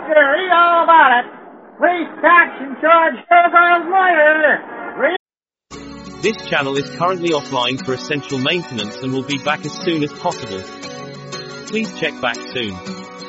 read all about it. Police tax and charge Showgirl's lawyer. This channel is currently offline for essential maintenance and will be back as soon as possible. Please check back soon.